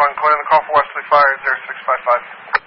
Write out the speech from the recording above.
Clear on the call for Wesley Fire, 0655.